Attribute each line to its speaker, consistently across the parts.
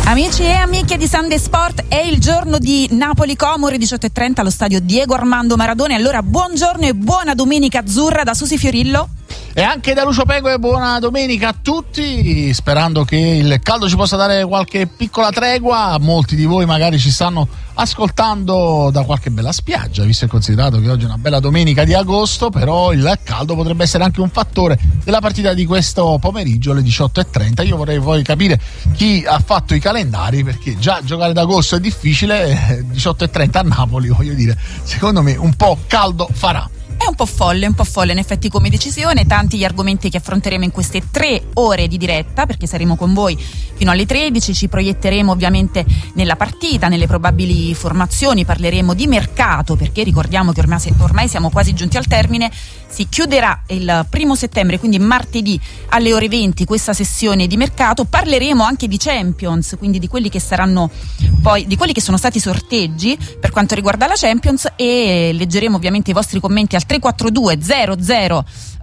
Speaker 1: Amici e amiche di Sunday Sport, è il giorno di Napoli-Como, ore 18:30 allo stadio Diego Armando Maradona. Allora buongiorno e buona domenica azzurra da Susi Fiorillo.
Speaker 2: E anche da Lucio Pego e buona domenica a tutti, sperando che il caldo ci possa dare qualche piccola tregua. Molti di voi magari ci stanno ascoltando da qualche bella spiaggia, visto e considerato che oggi è una bella domenica di agosto, però il caldo potrebbe essere anche un fattore della partita di questo pomeriggio alle 18:30. Io vorrei poi capire chi ha fatto i calendari, perché già giocare d'agosto è difficile, 18:30 a Napoli, voglio dire, secondo me un po' caldo farà.
Speaker 1: È un po' folle in effetti come decisione, tanti gli argomenti che affronteremo in queste 3 ore di diretta, perché saremo con voi fino alle 13, ci proietteremo ovviamente nella partita, nelle probabili formazioni, parleremo di mercato, perché ricordiamo che ormai siamo quasi giunti al termine, si chiuderà il 1 settembre, quindi martedì alle ore 20 questa sessione di mercato, parleremo anche di Champions, quindi di quelli che saranno poi, di quelli che sono stati sorteggi per quanto riguarda la Champions, e leggeremo ovviamente i vostri commenti al 342 00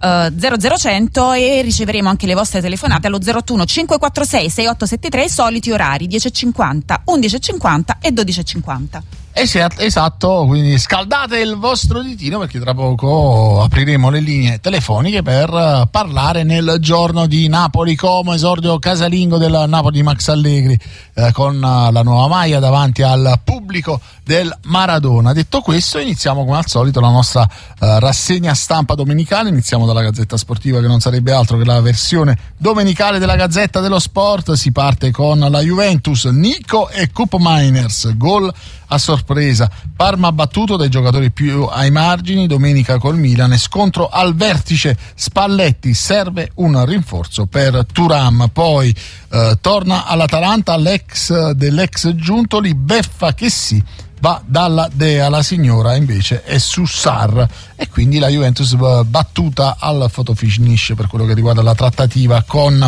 Speaker 1: 00100 e riceveremo anche le vostre telefonate allo 081 546 6873, i soliti orari 10:50, 11:50 e 12:50.
Speaker 2: Esatto, quindi scaldate il vostro ditino, perché tra poco apriremo le linee telefoniche per parlare nel giorno di Napoli-Como, esordio casalingo del Napoli di Max Allegri, con la nuova maglia davanti al pubblico del Maradona. Detto questo, iniziamo come al solito la nostra rassegna stampa domenicale. Iniziamo dalla Gazzetta Sportiva, che non sarebbe altro che la versione domenicale della Gazzetta dello Sport. Si parte con la Juventus, Nico e Koop Meiners, gol a sorpresa, Parma battuto dai giocatori più ai margini, domenica col Milan e scontro al vertice, Spalletti, serve un rinforzo per Thuram. Poi torna all'Atalanta dell'ex Giuntoli, beffa che sì, va dalla Dea, la signora invece è su Sarr, e quindi la Juventus battuta al fotofinish per quello che riguarda la trattativa con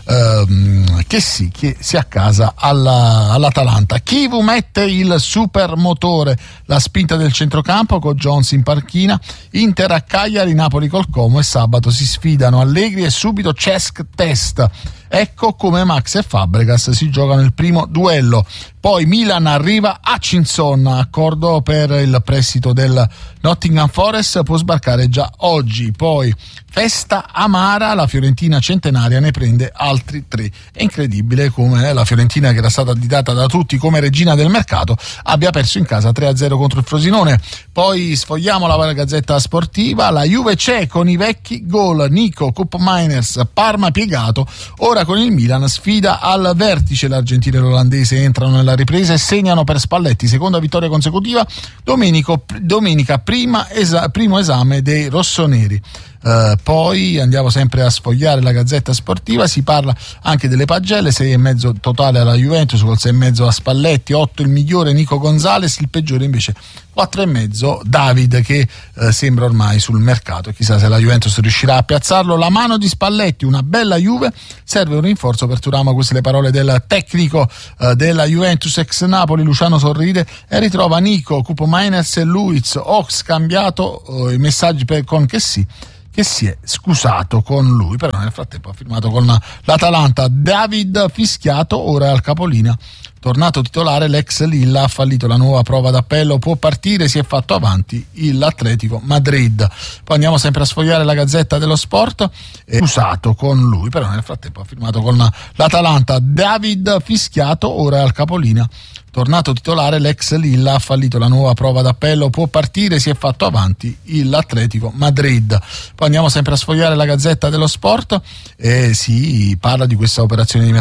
Speaker 2: che si accasa all'Atalanta. Chivu mette il supermotore, la spinta del centrocampo con Jones in panchina, Inter a Cagliari, Napoli col Como, e sabato si sfidano Allegri e subito Cesc test. Ecco come Max e Fabregas si giocano il primo duello. Poi Milan arriva a Hutchinson, accordo per il prestito del Nottingham Forest, può sbarcare già oggi. Poi festa amara, la Fiorentina centenaria ne prende altri 3. È incredibile come la Fiorentina, che era stata additata da tutti come regina del mercato, abbia perso in casa 3-0 contro il Frosinone. Poi sfogliamo la Gazzetta Sportiva, la Juve c'è con i vecchi, gol Nico, Koop Meiners, Parma piegato, ora con il Milan sfida al vertice, l'argentino e l'olandese entrano nella ripresa e segnano per Spalletti, seconda vittoria consecutiva, domenica primo esame dei rossoneri. Poi andiamo sempre a sfogliare la Gazzetta Sportiva, si parla anche delle pagelle, 6,5 totale alla Juventus, col 6,5 a Spalletti, 8 il migliore Nico Gonzalez, il peggiore invece 4,5 David, che sembra ormai sul mercato, e chissà se la Juventus riuscirà a piazzarlo. La mano di Spalletti, una bella Juve, serve un rinforzo per Thuram, queste le parole del tecnico della Juventus ex Napoli. Luciano sorride e ritrova Nico, Koop Meiners e Luiz. Ho scambiato i messaggi con che si è scusato con lui, però nel frattempo ha firmato con l'Atalanta. David fischiato, ora è al capolinea, tornato titolare l'ex Lilla, ha fallito la nuova prova d'appello, può partire, si è fatto avanti l'Atletico Madrid. Poi andiamo sempre a sfogliare la Gazzetta dello Sport, scusato con lui, però nel frattempo ha firmato con l'Atalanta. David fischiato, ora è al capolinea, tornato titolare l'ex Lilla, ha fallito la nuova prova d'appello, può partire, si è fatto avanti l'Atletico Madrid. Poi andiamo sempre a sfogliare la Gazzetta dello Sport e si parla di questa operazione di